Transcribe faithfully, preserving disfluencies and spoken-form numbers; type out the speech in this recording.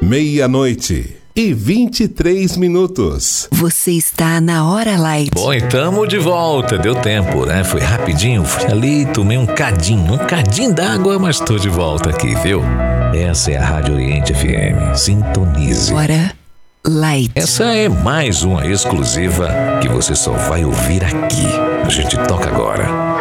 Meia-noite e vinte e três minutos. Você está na Hora Light. Bom, estamos de volta. Deu tempo, né? Foi rapidinho. Fui ali, tomei um cadinho, um cadinho d'água, mas estou de volta aqui, viu? Essa é a Rádio Oriente F M. Sintonize. Hora Light. Essa é mais uma exclusiva que você só vai ouvir aqui. A gente toca agora.